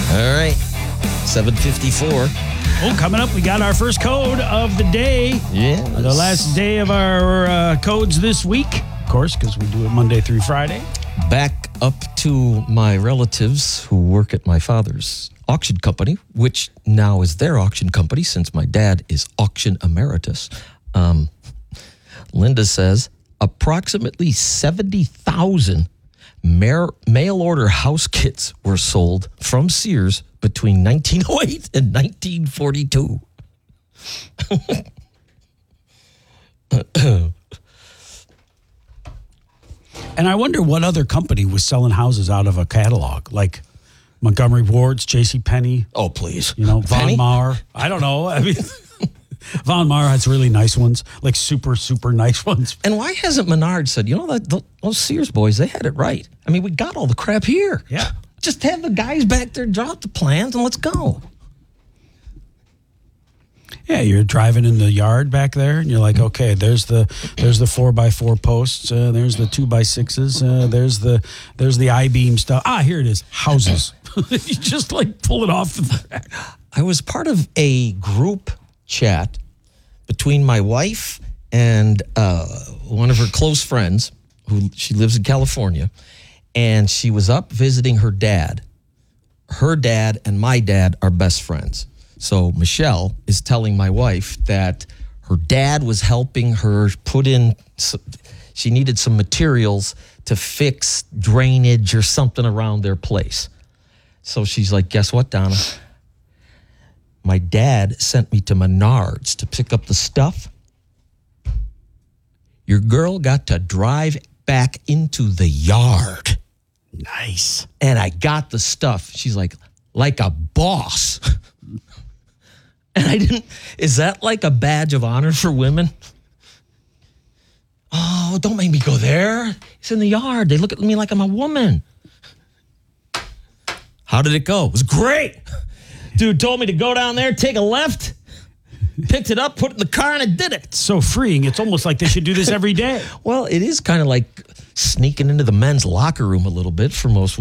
All right. 7:54. Oh, coming up, we got our first code of the day. Yeah. The last day of our codes this week, of course, because we do it Monday through Friday. Back up to my relatives who work at my father's auction company, which now is their auction company since my dad is auction emeritus. Linda says approximately 70,000 mail order house kits were sold from Sears between 1908 and 1942. And I wonder what other company was selling houses out of a catalog, like Montgomery Ward's, JCPenney. Oh, please. Von Penny? Maur. I don't know. I mean, Von Maur has really nice ones, like super, super nice ones. And why hasn't Menard said, those Sears boys, they had it right. I mean, we got all the crap here. Yeah. Just have the guys back there draw up the plans and let's go. Yeah, you're driving in the yard back there, and you're like, okay, there's the 4x4 posts, there's the 2x6s, there's the I-beam stuff. Here it is, houses. You just like pull it off the back. I was part of a group chat between my wife and one of her close friends, who she lives in California, and she was up visiting her dad. Her dad and my dad are best friends. So Michelle is telling my wife that her dad was helping her put in, she needed some materials to fix drainage or something around their place. So she's like, guess what, Donna? My dad sent me to Menards to pick up the stuff. Your girl got to drive back into the yard. Nice. And I got the stuff. She's like a boss. And is that like a badge of honor for women? Oh, don't make me go there. It's in the yard. They look at me like I'm a woman. How did it go? It was great. Dude told me to go down there, take a left, picked it up, put it in the car, and I did it. So freeing. It's almost like they should do this every day. Well, it is kind of like sneaking into the men's locker room a little bit for most